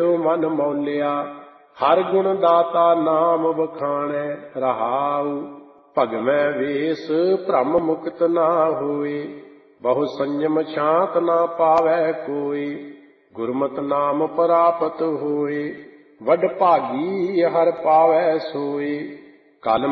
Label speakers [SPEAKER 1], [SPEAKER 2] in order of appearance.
[SPEAKER 1] ਹੋਇਓ ਮਨ ਮੌਲਿਆ। ਹਰ ਗੁਣ ਦਾਤਾ ਨਾਮ ਵਖਾਣੈ ਰਹਾਉ। ਭਗਵੈ ਵੇਸ ਭ੍ਰਮ ਮੁਕਤ ਨਾ ਹੋਏ। ਬਹੁ ਸੰਜਮ ਸ਼ਾਂਤ ਨਾ ਪਾਵੈ ਕੋਈ। ਗੁਰਮਤਿ ਨਾਮ ਪ੍ਰਾਪਤ ਹੋਏ। ਵਡ ਭਾਗੀ ਹਰਿ ਪਾਵੈ ਸੋਏ। ਕਲ